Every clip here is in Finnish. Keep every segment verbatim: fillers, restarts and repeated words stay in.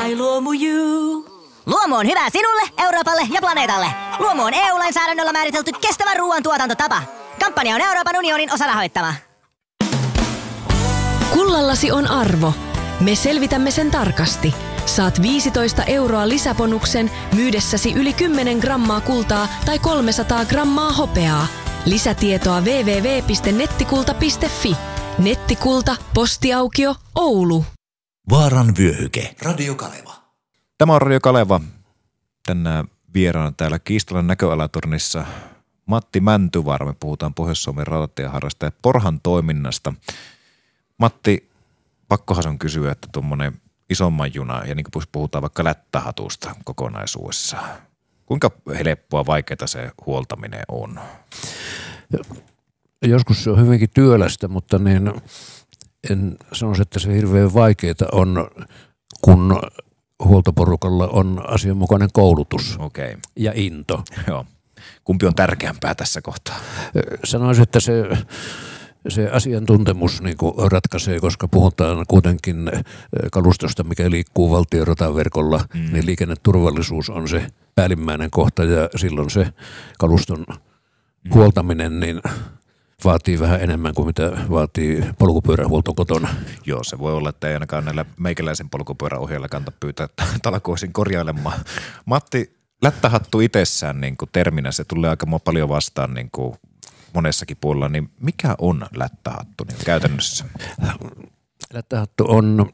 I Luomu you. Luomu on hyvä sinulle, Euroopalle ja planeetalle. Luomu on E U-lainsäädännöllä määritelty kestävän ruoan tuotantotapa. Kampanja on Euroopan unionin osarahoittama. Kullallasi on arvo. Me selvitämme sen tarkasti. Saat viisitoista euroa lisäbonuksen myydessäsi yli kymmenen grammaa kultaa tai kolmesataa grammaa hopeaa. Lisätietoa double-u double-u double-u piste nettikulta piste fi. Nettikulta, postiaukio, Oulu. Vaaran vyöhyke. Radio Kaleva. Tämä on Radio Kaleva. Tänään vieraana täällä Kiistalan näköalatornissa Matti Mäntyvaara. Me puhutaan Pohjois-Suomen rautatieharrasta ja Porhan toiminnasta. Matti, pakkohan on kysyä, että tuommoinen isomman juna, ja niin kuin puhutaan vaikka lättähatusta kokonaisuudessaan. Kuinka helppoa, vaikeaa se huoltaminen on? Joskus se on hyvinkin työlästä, mutta niin en sanoisi, että se hirveän vaikeaa on, kun huoltoporukalla on asianmukainen koulutus okay. ja into. Joo. Kumpi on tärkeämpää tässä kohtaa? Sanoisin, että se, se asiantuntemus niin kuin ratkaisee, koska puhutaan kuitenkin kalustosta, mikä liikkuu valtion rataverkolla, mm. niin liikenneturvallisuus on se päällimmäinen kohta ja silloin se kaluston mm. huoltaminen niin vaatii vähän enemmän kuin mitä vaatii polkupyörähuolto kotona. Joo, se voi olla, että ei ainakaan näillä meikäläisen polkupyöräohjeilla kanta pyytää talkoisin korjailemaan. Matti, lättähattu itsessään niin kuin terminä, se tulee aika paljon vastaan niin kuin monessakin puolella, niin mikä on lättähattu niin käytännössä? Lättähattu on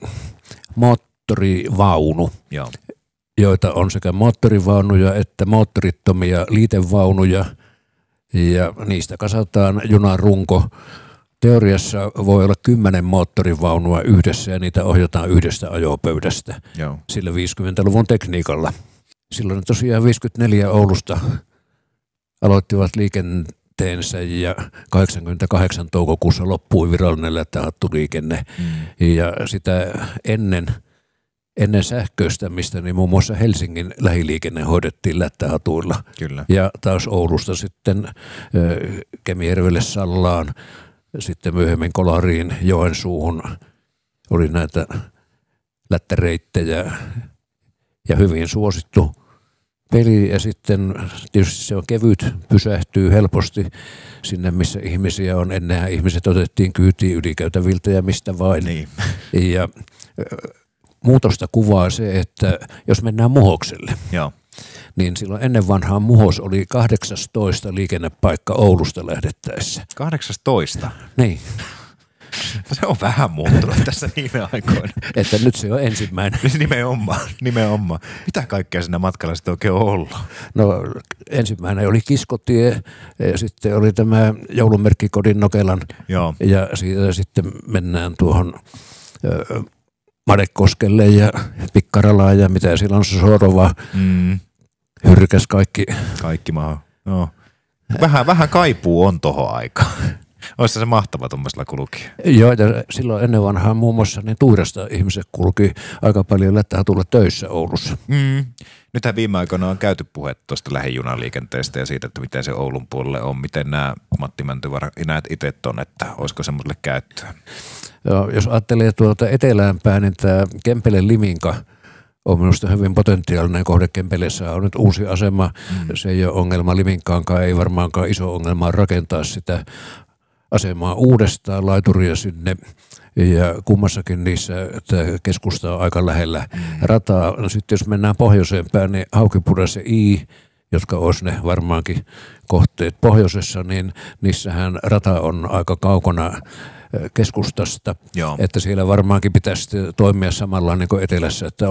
moottorivaunu, Joo. joita on sekä moottorivaunuja että moottorittomia liitevaunuja, ja niistä kasataan junan runko. Teoriassa voi olla kymmenen moottorivaunua yhdessä ja niitä ohjataan yhdestä ajopöydästä. Joo. Sillä viisikymmentäluvun tekniikalla. Silloin tosiaan viisikymmentäneljä Oulusta aloittivat liikenteensä ja kahdeksankymmentäkahdeksan toukokuussa loppui virallinen lättähattu liikenne. Mm. Ja sitä ennen, ennen sähköistämistä niin muun muassa Helsingin lähiliikenne hoidettiin lättähatuilla. Kyllä. Ja taas Oulusta sitten Kemijärvelle, Sallaan, sitten myöhemmin Kolariin, Joensuuhun oli näitä lättäreittejä ja hyvin suosittu peli. Ja sitten tietysti se on kevyt, pysähtyy helposti sinne, missä ihmisiä on. Ennenhän ihmiset otettiin kyytiin ylikäytäviltä ja mistä vain. Niin. Ja muutosta kuvaa se, että jos mennään Muhokselle, Joo. niin silloin ennen vanhaan Muhos oli kahdeksastoista liikennepaikka Oulusta lähdettäessä. kahdeksantoista? Niin. Se on vähän muuttunut tässä viime aikoina. Että nyt se on ensimmäinen. Nimenomaan, nimenomaan. Mitä kaikkea siinä matkalla sitten oikein on ollut? No ensimmäinen oli Kiskotie ja sitten oli tämä joulumerkkikodin Nokelan. Joo. Ja siitä sitten mennään tuohon ö, Madekoskelle ja Pikkaralaan ja mitä siellä on, Sorova, mm. Hyrkäs, kaikki. Kaikki maha. No. Vähän, vähän kaipuu on tohon aikaan. Olisi se mahtava tuommoisella kulkia. Joo, ja silloin ennen vanhaa muun muassa niin Tuuresta ihmiset kulki aika paljon lättähatulla töissä Oulussa. Mm. Nythän viime aikoina on käyty puhetta tuosta lähijunaliikenteestä ja siitä, että miten se Oulun puolelle on. Miten nämä, Matti Mäntyvaara, näet itse ton, että olisiko semmoiselle käyttöä? Joo, jos ajattelee tuolta eteläänpäin, niin tämä Kempelen Liminka on minusta hyvin potentiaalinen kohde. Kempeleessä on nyt uusi asema. Mm. Se ei ole ongelma Liminkaankaan, ei varmaankaan iso ongelma rakentaa sitä asemaa uudestaan, laituria sinne, ja kummassakin niissä keskusta on aika lähellä mm. rataa. No sitten jos mennään pohjoiseen päin, niin Haukipudas ja I, jotka olisi ne varmaankin kohteet pohjoisessa, niin niissähän rata on aika kaukana keskustasta, Joo. että siellä varmaankin pitäisi toimia samalla niin kuin etelässä, että